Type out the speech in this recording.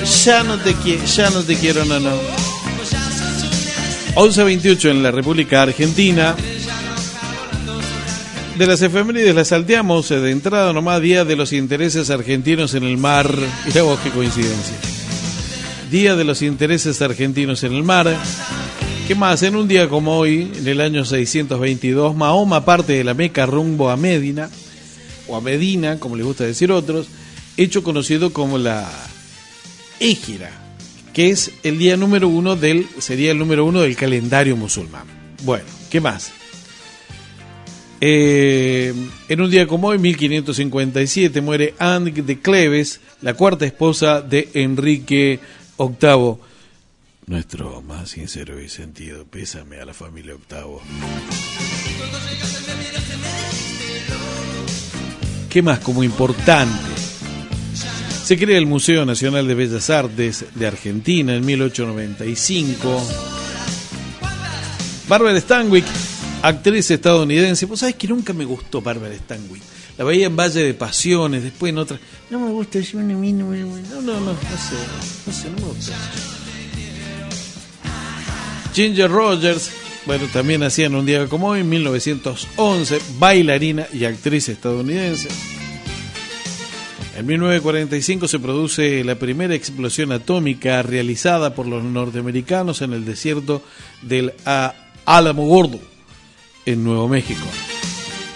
Ya no te quiero, no. 11:28 en la República Argentina. De las efemérides las salteamos de entrada nomás. Día de los intereses argentinos en el mar. Mirá vos qué coincidencia. Día de los intereses argentinos en el mar. ¿Qué más? En un día como hoy, en el año 622, Mahoma parte de la Meca rumbo a Medina, o a Medina, como les gusta decir otros, hecho conocido como la Égira, que es el día número uno sería el número uno del calendario musulmán. Bueno, ¿qué más? En un día como hoy, 1557, muere Anne de Cleves, la cuarta esposa de Enrique VIII. Nuestro más sincero y sentido pésame a la familia VIII. ¿Qué más como importante? Se crea el Museo Nacional de Bellas Artes de Argentina en 1895. Barbara Stanwyck, actriz estadounidense. Vos sabés que nunca me gustó Barbara Stanwyck. La veía en Valle de Pasiones, después en otra. No me gusta, no me gusta. Ginger Rogers, bueno, también hacía en un día como hoy, en 1911, bailarina y actriz estadounidense. En 1945 se produce la primera explosión atómica realizada por los norteamericanos en el desierto del Álamo Gordo, en Nuevo México.